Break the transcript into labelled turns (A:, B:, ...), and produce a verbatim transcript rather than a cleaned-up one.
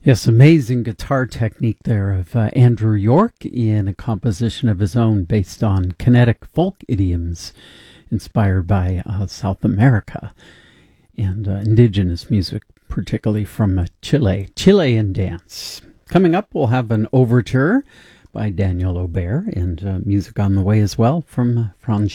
A: Yes, amazing guitar technique there of uh, Andrew York in a composition of his own based on kinetic folk idioms inspired by uh, South America and uh, indigenous music, particularly from uh, Chile, Chilean dance. Coming up, we'll have an overture by Daniel Aubert and uh, music on the way as well from uh, Franz